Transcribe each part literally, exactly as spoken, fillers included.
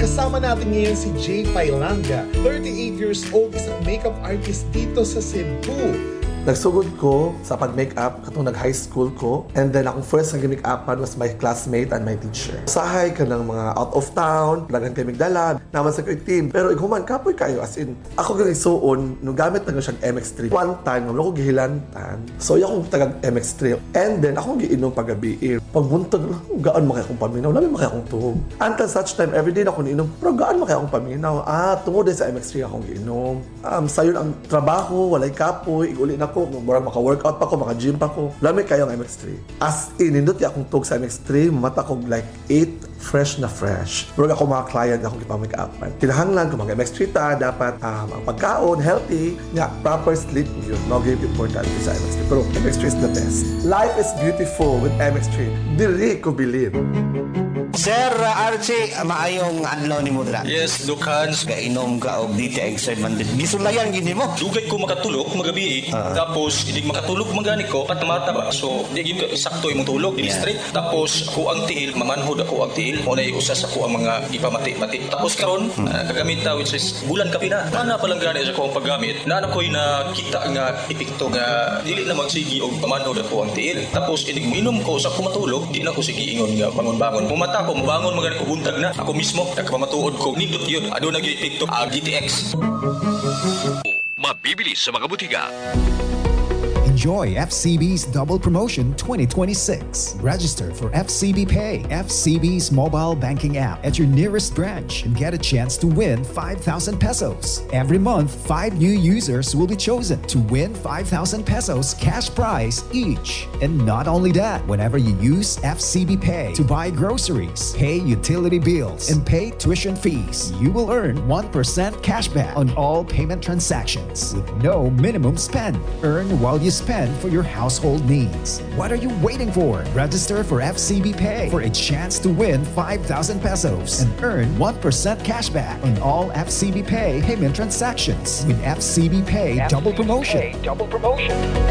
Kasama natin ngayon si Jay Pailanga, thirty-eight years old, isang makeup artist dito sa Cebu. Nagsugod ko sa pag-makeup katong nag-high school ko, and then akong first na gi-makeupan was my classmate and my teacher. Sahay ka ng mga out of town, lagan kay Migdalan, naman sa ko'y team. Pero iguman, kapoy kayo, as in, ako ganyan suon, nung gamit na siyang M X three. One time, nung ako gihilantan, so yung akong tagag M X three. And then, ako giinom pag-gabi. Pagbuntag, gaan makaya akong paminaw, labi makaya akong tuhog. Until such time, everyday na ako niinom, pero gaan makaya akong paminaw. Ah, tungod din sa M X three akong giinom. Um, sayon ang trabaho, walay kapoy, iguli na ko, murag maka-workout pa ko, maka-gym pa ko. Lami kayo ang M X three. As in, nindot akong tug sa M X three, mata ko like eight, fresh na fresh. Murag ako mga client akong ipamake-upan. Kinahanglan ko mga M X three ta, dapat um, ang pagkaon, healthy, nga, proper sleep yun. No, very important sa M X three. Pero M X three is the best. Life is beautiful with M X three. Dili ko believe. Sir Archie, maayong adlaw ni mo dira. Yes, Doc Hans. Kainom ka og D T X man din. Gisulayan gini mo. Dugay ko makatulog magabi. Uh, tapos hindi makatulog magani ko patamata ba. So di gyud sakto imong tulog, yeah. Straight. Tapos ko ang tiil, mamanhod ako ang tiil. Mo nay usa sa ko ang mga ipamati-mati. Tapos karon hmm. uh, kagamit ta which is bulan ka pina. Ana pa lang gani sa ko ang paggamit. Naana koy na kita nga epekto nga dili na magsigi og pamanhod ako ang tiil. Tapos inig minom ko sa ko matulog, di na ko sige ingon nga bangon-bangon. Pumata ko bangon magani ko buntag na. Ako mismo nagpamatuod ko nindot yun. Ado na gyud epekto ang D T X. Mabibili sa mga butika. Enjoy F C B's Double Promotion twenty twenty-six. Register for F C B Pay, F C B's mobile banking app at your nearest branch and get a chance to win five thousand pesos. Every month, five new users will be chosen to win five thousand pesos cash prize each. And not only that, whenever you use F C B Pay to buy groceries, pay utility bills, and pay tuition fees, you will earn one percent cashback on all payment transactions with no minimum spend. Earn while you spend spend for your household needs. What are you waiting for? Register for F C B Pay for a chance to win five thousand pesos and earn one percent cashback on all F C B Pay payment transactions with F C B Pay F C B Double Promotion. Pay Double Promotion.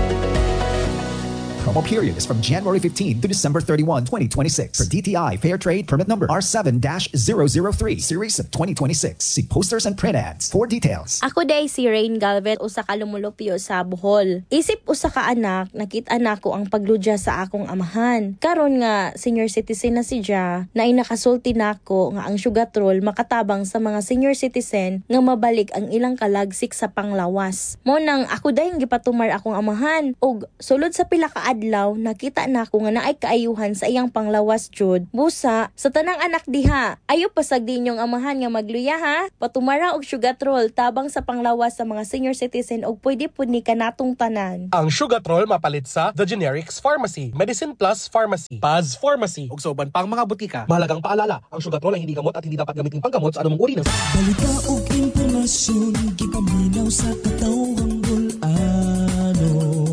Promo period is from January fifteenth to December thirty-first, twenty twenty-six. For D T I Fair Trade Permit Number R seven dash zero zero three Series of twenty twenty-six. See posters and print ads for details. Ako day si Rain Galvez, usa ka lumulupyo sa Bohol. Isip usa ka anak, nakita nako ang pagludya sa akong amahan. Karon nga senior citizen na si Ja, na inakasulti nako nga ang sugatrol makatabang sa mga senior citizen nga mabalik ang ilang kalagsik sa panglawas. Mo nang ako dayong gipatumar akong amahan og sulod sa pila ka adlaw nakita nako nga naay kaayuhan sa iyang panglawas jud. Busa sa tanang anak diha, ayo pasag dinyong amahan nga magluya ha. Patumara og sugatrol tabang sa panglawas sa mga senior citizen og pwede pud ni kanatong tanan. Ang sugatrol mapalit sa The Generics Pharmacy, Medicine Plus Pharmacy, Paz Pharmacy ug sa uban pang mga butika. Mahalagang paalala, ang sugatrol ay hindi gamot at hindi dapat gamitin panggamot sa anumang uri ng balita ug impormasyon gipaminaw sa katawang bul-anon.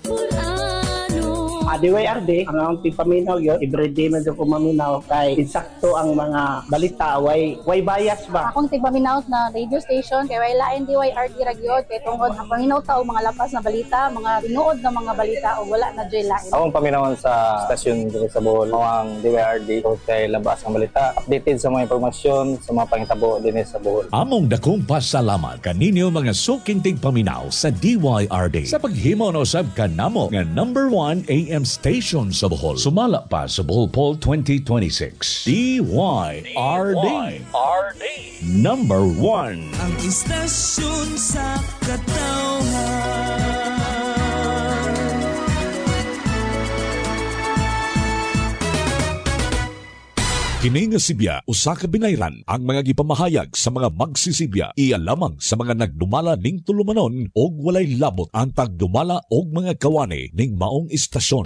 Ah, D Y R D, ang ang pipaminaw yun, everyday man ko maminaw kay insakto ang mga balita, way, way bias ba? Akong tipaminaw na radio station, kay way lain D Y R D ragyod, kay tungkol ang paminaw ta o mga lapas na balita, mga tinuod na mga balita o wala na joy lain. Akong paminawan sa stasyon dito sa Bohol, ang D Y R D, kay labas ang balita, updated sa mga impormasyon, sa mga pangitabo din sa Bohol. Among dakong pasalamat kaninyo mga suking tigpaminaw sa D Y R D sa paghimo no sab kanamo nga number one A M station sa Bohol. Sumala pa sa Bohol Poll twenty twenty-six. D Y R D. Number one. Ang istasyon sa katawhan. Kini nga Sibya, usa ka binayran ang mga gipamahayag sa mga magsisibya iya lamang sa mga nagdumala ning tulumanon og walay labot ang tagdumala og mga kawani ning maong istasyon.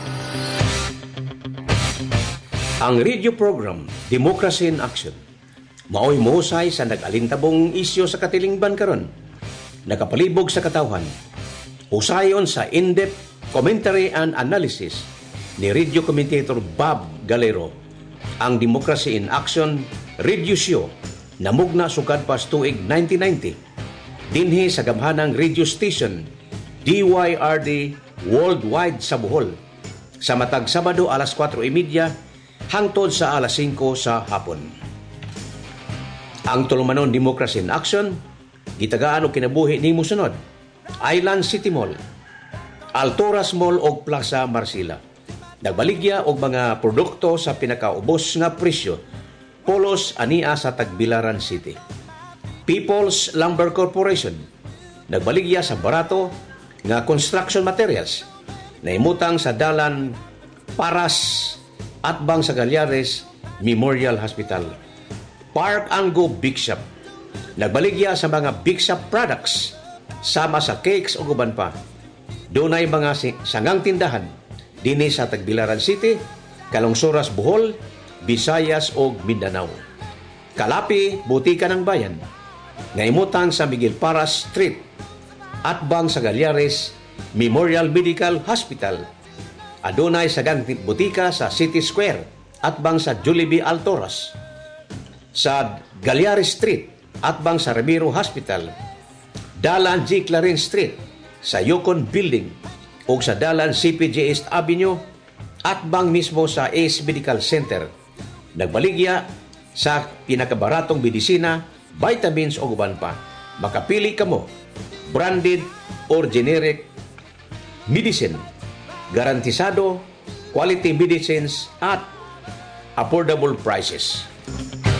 Ang radio program Democracy in Action mao'y mohusay sa nag-alintabong isyu sa katilingban karon. Nakapalibog sa katawhan. Husayon sa in-depth commentary and analysis ni radio commentator Bob Galero. Ang Democracy in Action Radio Show namugna sukad pas tuig nineteen ninety dinhi sa gamhanang radio station D Y R D worldwide sa Bohol sa matag Sabado alas kwatro y media hangtod sa alas singko sa hapon. Ang tulumanon Democracy in Action, gitagaan og kinabuhi nimo sunod. Island City Mall, Alturas Mall ug Plaza Marcila. Nagbaligya og mga produkto sa pinakaubos nga presyo. Polos ania sa Tagbilaran City. People's Lumber Corporation, nagbaligya sa barato nga construction materials na imutang sa dalan Paras at bang sa Galyares Memorial Hospital. Park Ango Big Shop, nagbaligya sa mga Big Shop products sama sa cakes o uban pa. Dunay mga sangang tindahan dinhi sa Tagbilaran City, Kalungsoras, Bohol, Visayas o Mindanao. Kalapi, Butika ng Bayan, nga imutang sa Miguel Paras Street at bang sa Galyares Memorial Medical Hospital. Adunay sagang butika sa City Square at bang sa Jollibee Altoras. Sa Galyares Street at bang sa Ramiro Hospital. Dalan G. Clarin Street sa Yukon Building o sa Dalan C P J East Avenue at bang mismo sa Ace Medical Center. Nagbaligya sa pinakabaratong medisina, vitamins o uban pa. Makapili ka mo, branded or generic medicine. Garantisado, quality medicines at affordable prices.